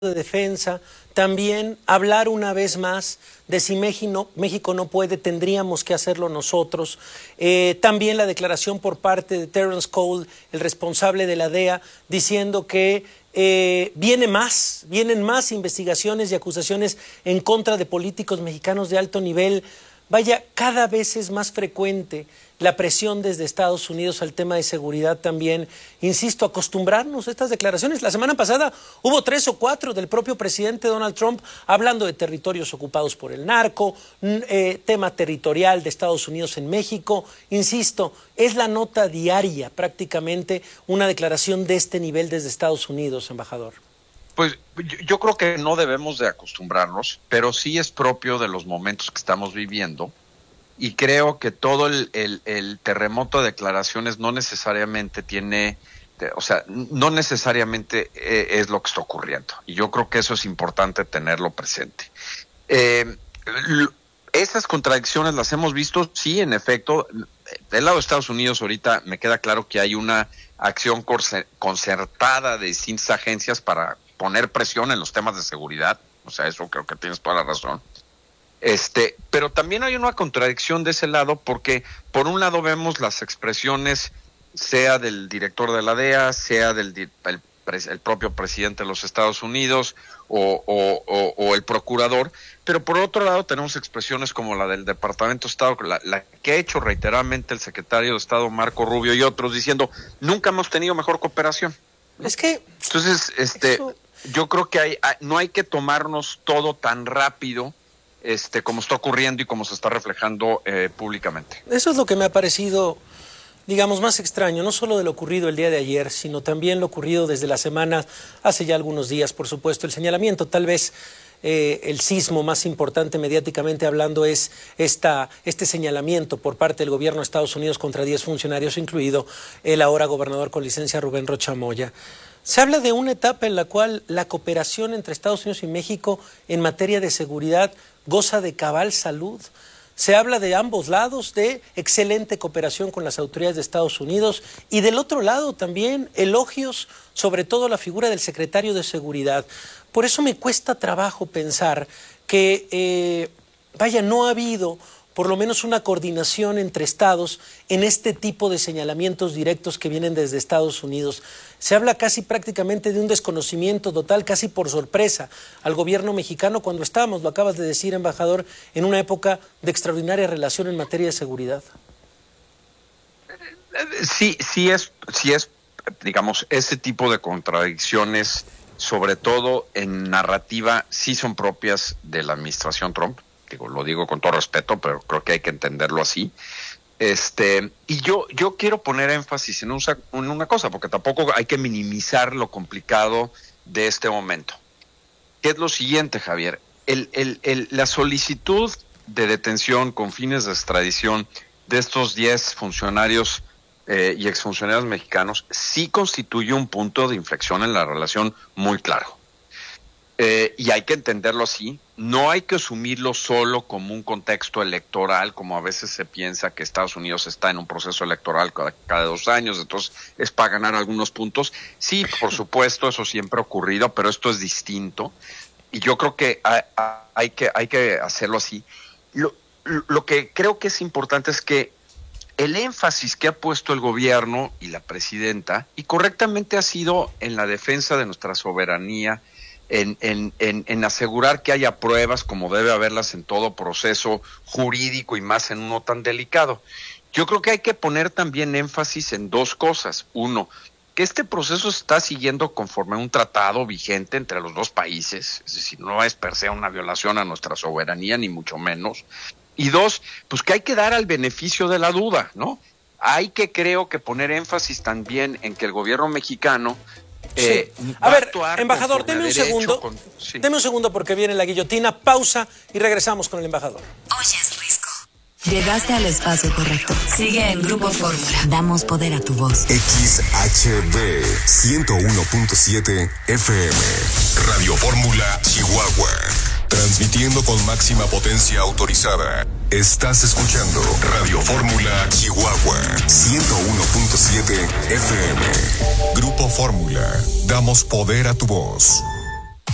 de Defensa, también hablar una vez más de si México no puede, tendríamos que hacerlo nosotros. También la declaración por parte de Terence Cole, el responsable de la DEA, diciendo que vienen más investigaciones y acusaciones en contra de políticos mexicanos de alto nivel. Vaya, cada vez es más frecuente la presión desde Estados Unidos al tema de seguridad también. Insisto, acostumbrarnos a estas declaraciones. La semana pasada hubo 3 o 4 del propio presidente Donald Trump hablando de territorios ocupados por el narco, tema territorial de Estados Unidos en México. Insisto, es la nota diaria prácticamente una declaración de este nivel desde Estados Unidos, embajador. Pues yo creo que no debemos de acostumbrarnos, pero sí es propio de los momentos que estamos viviendo. Y creo que todo el terremoto de declaraciones no necesariamente no necesariamente es lo que está ocurriendo. Y yo creo que eso es importante tenerlo presente. Esas contradicciones las hemos visto, sí, en efecto. Del lado de Estados Unidos ahorita me queda claro que hay una acción concertada de distintas agencias para poner presión en los temas de seguridad. O sea, eso creo que tienes toda la razón. Pero también hay una contradicción de ese lado, porque por un lado vemos las expresiones, sea del director de la DEA, sea el propio presidente de los Estados Unidos o el procurador, pero por otro lado tenemos expresiones como la del Departamento de Estado, la que ha hecho reiteradamente el secretario de Estado Marco Rubio y otros, diciendo nunca hemos tenido mejor cooperación. Es que entonces yo creo que no hay que tomarnos todo tan rápido como está ocurriendo y como se está reflejando públicamente. Eso es lo que me ha parecido, digamos, más extraño, no solo de lo ocurrido el día de ayer, sino también lo ocurrido desde la semana, hace ya algunos días, por supuesto. El señalamiento, tal vez el sismo más importante mediáticamente hablando es este señalamiento por parte del gobierno de Estados Unidos contra 10 funcionarios, incluido el ahora gobernador con licencia Rubén Rocha Moya. Se habla de una etapa en la cual la cooperación entre Estados Unidos y México en materia de seguridad goza de cabal salud. Se habla de ambos lados de excelente cooperación con las autoridades de Estados Unidos y del otro lado también elogios, sobre todo la figura del secretario de Seguridad. Por eso me cuesta trabajo pensar que, no ha habido por lo menos una coordinación entre estados en este tipo de señalamientos directos que vienen desde Estados Unidos. Se habla casi prácticamente de un desconocimiento total, casi por sorpresa, al gobierno mexicano cuando estábamos, lo acabas de decir, embajador, en una época de extraordinaria relación en materia de seguridad. Sí es, digamos, ese tipo de contradicciones, sobre todo en narrativa, sí son propias de la administración Trump. Lo digo con todo respeto, pero creo que hay que entenderlo así. Y yo quiero poner énfasis en una cosa, porque tampoco hay que minimizar lo complicado de este momento. ¿Qué es lo siguiente, Javier? La solicitud de detención con fines de extradición de estos 10 funcionarios y exfuncionarios mexicanos sí constituye un punto de inflexión en la relación muy claro. Y hay que entenderlo así. No hay que asumirlo solo como un contexto electoral, como a veces se piensa que Estados Unidos está en un proceso electoral cada 2 años, entonces es para ganar algunos puntos. Sí, por supuesto, eso siempre ha ocurrido, pero esto es distinto. Y yo creo que hay que hacerlo así. Lo que creo que es importante es que el énfasis que ha puesto el gobierno y la presidenta, y correctamente ha sido en la defensa de nuestra soberanía, en asegurar que haya pruebas como debe haberlas en todo proceso jurídico y más en uno tan delicado. Yo creo que hay que poner también énfasis en 2 cosas. Uno, que este proceso se está siguiendo conforme a un tratado vigente entre los 2 países, es decir, no es per se una violación a nuestra soberanía, ni mucho menos. Y 2, pues que hay que dar al beneficio de la duda, ¿no? Hay que, creo que poner énfasis también en que el gobierno mexicano a ver, embajador, deme un segundo. Deme un segundo porque viene la guillotina. Pausa y regresamos con el embajador. Oyes Risco. Llegaste al espacio correcto. Sigue en Grupo Fórmula. Damos poder a tu voz. XHB 101.7 FM. Radio Fórmula, Chihuahua. Transmitiendo con máxima potencia autorizada. Estás escuchando Radio Fórmula Chihuahua 101.7 FM. Grupo Fórmula. Damos poder a tu voz.